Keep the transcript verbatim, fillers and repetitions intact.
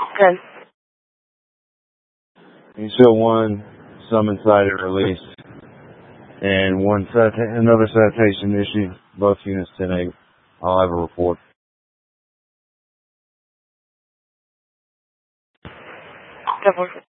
Good. You show one summons cited release and one cita- another citation issued. Both units ten eight. I'll have a report. Double.